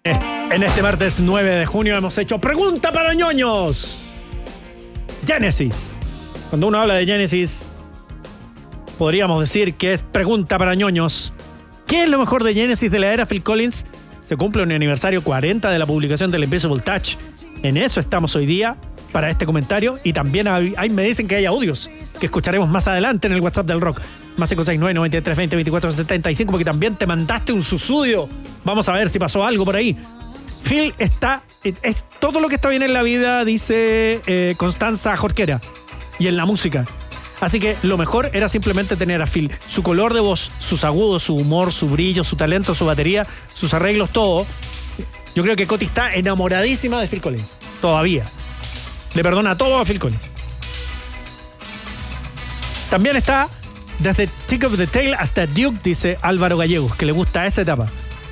En este martes 9 de junio hemos hecho Pregunta para ñoños. Genesis. Cuando uno habla de Genesis, podríamos decir que es Pregunta para ñoños. ¿Qué es lo mejor de Genesis de la era Phil Collins? Se cumple un aniversario 40 de la publicación del Invisible Touch. En eso estamos hoy día para este comentario. Y también me dicen que hay audios que escucharemos más adelante en el WhatsApp del Rock. Más 569-9320-2475, porque también te mandaste un susudio. Vamos a ver si pasó algo por ahí. Phil es todo lo que está bien en la vida, dice Constanza Jorquera, y en la música. Así que lo mejor era simplemente tener a Phil. Su color de voz, sus agudos, su humor, su brillo, su talento, su batería, sus arreglos, todo. Yo creo que Coti está enamoradísima de Phil Collins. Todavía. Le perdona todo a Phil Collins. También está desde Chick of the Tail hasta Duke, dice Álvaro Gallegos, que le gusta esa etapa.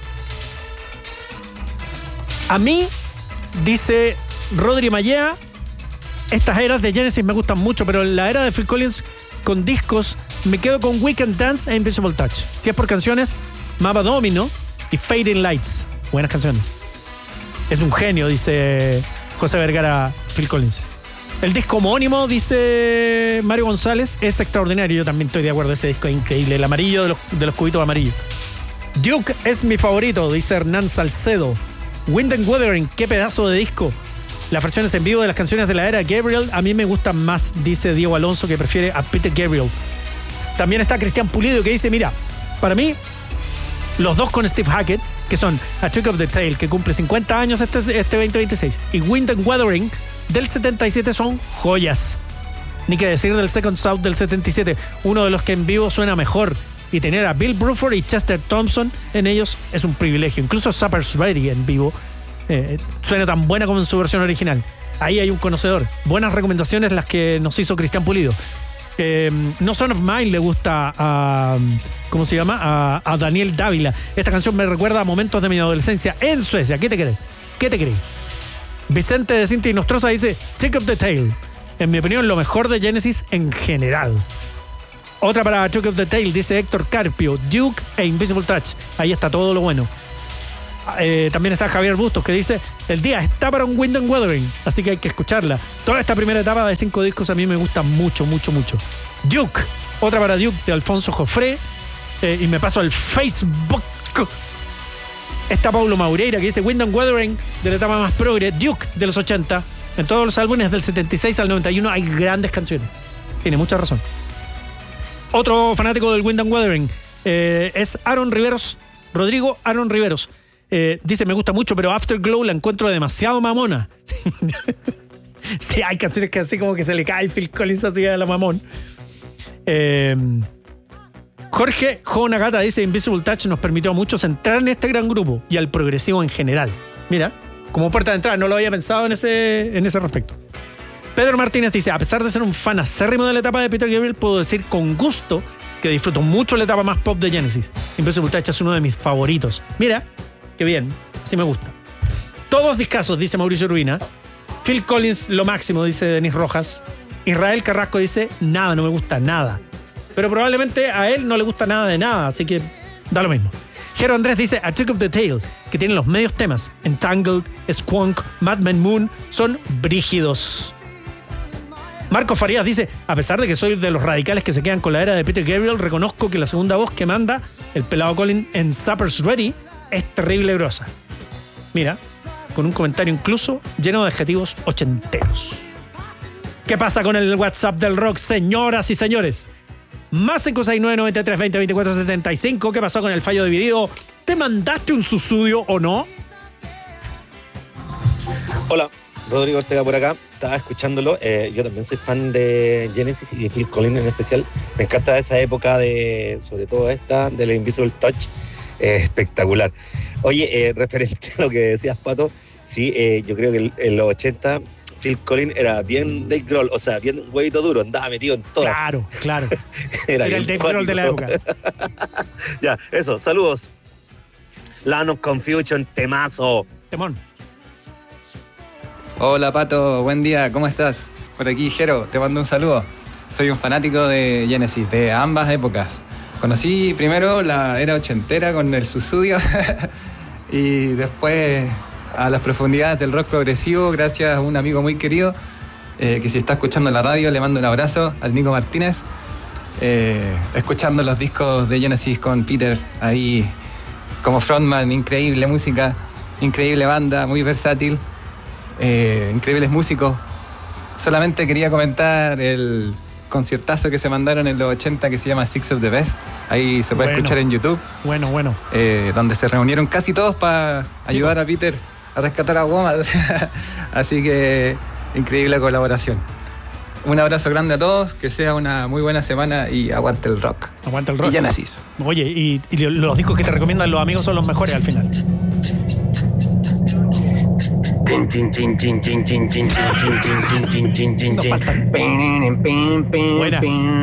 A mí, dice Rodri Mallea, estas eras de Genesis me gustan mucho, pero en la era de Phil Collins con discos me quedo con Weekend Dance e Invisible Touch. Si es por canciones, Mapa Domino y Fading Lights. Buenas canciones. Es un genio, dice José Vergara, Phil Collins. El disco homónimo, dice Mario González, es extraordinario. Yo también estoy de acuerdo, ese disco es increíble. El amarillo de los cubitos amarillos. Duke es mi favorito, dice Hernán Salcedo. Wind and Wuthering, qué pedazo de disco. Las versiones en vivo de las canciones de la era Gabriel a mí me gustan más, dice Diego Alonso, que prefiere a Peter Gabriel. También está Cristian Pulido, que dice, mira, para mí, los dos con Steve Hackett, que son A Trick of the Tail, que cumple 50 años este 2026, y Wind and Wuthering del 77 son joyas. Ni que decir del Second South del 77, uno de los que en vivo suena mejor. Y tener a Bill Bruford y Chester Thompson en ellos es un privilegio. Incluso Supper's Ready en vivo suena tan buena como en su versión original. Ahí hay un conocedor. Buenas recomendaciones las que nos hizo Cristian Pulido. No Son of Mine le gusta a... ¿Cómo se llama? A Daniel Dávila. Esta canción me recuerda a momentos de mi adolescencia en Suecia. ¿Qué te crees? ¿Qué te crees? Vicente de Cintia y Nostroza dice Check of the Tail. En mi opinión, lo mejor de Genesis en general. Otra para Check of the Tail, dice Héctor Carpio, Duke e Invisible Touch. Ahí está todo lo bueno. También está Javier Bustos, que dice el día está para un Wind and Wuthering, así que hay que escucharla. Toda esta primera etapa de 5 discos a mí me gusta mucho, mucho, mucho. Duke, otra para Duke de Alfonso Jofré. Y me paso al Facebook. Está Paulo Maureira, que dice Wind and Wuthering de la etapa más progre. Duke de los 80. En todos los álbumes del 76 al 91 hay grandes canciones. Tiene mucha razón. Otro fanático del Wind and Wuthering es Aaron Riveros, Rodrigo Aaron Riveros. Dice, me gusta mucho, pero Afterglow la encuentro demasiado mamona. Sí, hay canciones que así como que se le cae el Phil Collins así a la mamón. Jorge Jo Nagata dice, Invisible Touch nos permitió a muchos entrar en este gran grupo y al progresivo en general. Mira, como puerta de entrada, no lo había pensado en ese respecto. Pedro Martínez dice, a pesar de ser un fan acérrimo de la etapa de Peter Gabriel, puedo decir con gusto que disfruto mucho la etapa más pop de Genesis. Invisible Touch es uno de mis favoritos. Mira, qué bien, así me gusta. Todos discasos, dice Mauricio Ruina. Phil Collins, lo máximo, dice Denis Rojas. Israel Carrasco dice, nada, no me gusta nada. Pero probablemente a él no le gusta nada de nada, así que da lo mismo. Jero Andrés dice, A Trick of the Tail, que tiene los medios temas, Entangled, Squonk, Madman Moon, son brígidos. Marco Farías dice, a pesar de que soy de los radicales que se quedan con la era de Peter Gabriel, reconozco que la segunda voz que manda el pelado Colin en Supper's Ready es terrible grosa. Mira, con un comentario incluso lleno de adjetivos ochenteros. ¿Qué pasa con el WhatsApp del rock, señoras y señores? Más 569-9320-2475. ¿Qué pasó con el fallo dividido? ¿Te mandaste un susudio o no? Hola, Rodrigo Ortega por acá. Estaba escuchándolo. Yo también soy fan de Genesis y de Phil Collins en especial. Me encanta esa época de, sobre todo esta, de la Invisible Touch. Espectacular. Oye, referente a lo que decías, Pato, sí, yo creo que en los 80 Phil Collins era bien Dave Grohl, o sea, bien huevito duro, andaba metido en todo. Claro. Era el Dave Grohl de la época. Ya, eso, saludos. Land of Confusion, temazo. Temón. Hola Pato, buen día, ¿cómo estás? Por aquí Jero, te mando un saludo. Soy un fanático de Genesis, de ambas épocas. Conocí primero la era ochentera con el susudio y después a las profundidades del rock progresivo gracias a un amigo muy querido que si está escuchando la radio le mando un abrazo, al Nico Martínez, escuchando los discos de Genesis con Peter ahí como frontman. Increíble música, increíble banda, muy versátil, increíbles músicos. Solamente quería comentar el conciertazo que se mandaron en los 80 que se llama Six of the Best. Ahí se puede escuchar en YouTube. Bueno. Donde se reunieron casi todos para ayudar a Peter a rescatar a Goma. Así que increíble colaboración. Un abrazo grande a todos, que sea una muy buena semana y aguante el rock. Aguante el rock. Y Genesis. Oye, y los discos que te recomiendan los amigos son los mejores al final. Buena.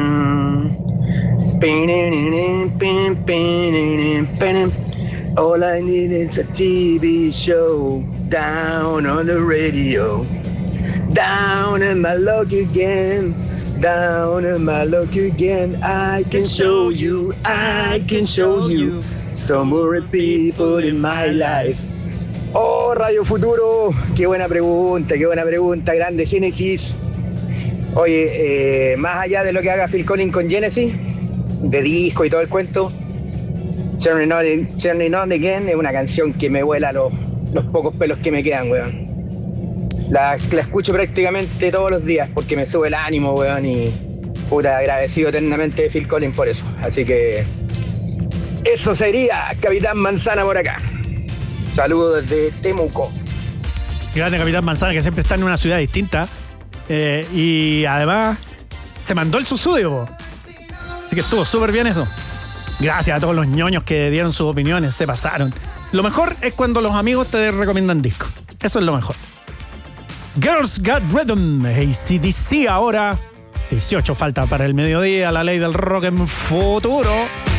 All I need is a TV show down on the radio. Down in my luck again. Down in my luck again. I can show you some more people in my life. Oh, Radio Futuro, qué buena pregunta, grande Genesis. Oye, más allá de lo que haga Phil Collins con Genesis, de disco y todo el cuento, Turning On Again es una canción que me vuela los pocos pelos que me quedan, weón. La escucho prácticamente todos los días porque me sube el ánimo, weón, y pura agradecido eternamente de Phil Collins por eso. Así que eso sería Capitán Manzana por acá. Saludos desde Temuco. Grande Capitán Manzana, que siempre está en una ciudad distinta. Y además se mandó el susudio, po. Así que estuvo súper bien eso. Gracias a todos los ñoños que dieron sus opiniones, se pasaron. Lo mejor es cuando los amigos te recomiendan discos. Eso es lo mejor. Girls Got Rhythm, AC/DC ahora. 18 falta para el mediodía, la ley del rock en Futuro.